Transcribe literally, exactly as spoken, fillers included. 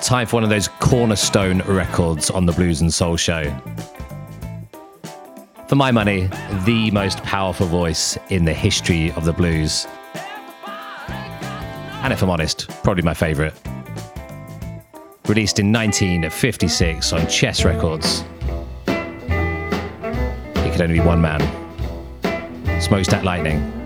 time for one of those cornerstone records on the Blues and Soul Show. For my money, the most powerful voice in the history of the blues. And if I'm honest, probably my favourite. Released in nineteen fifty-six on Chess Records. It could only be one man. Smokestack Lightning.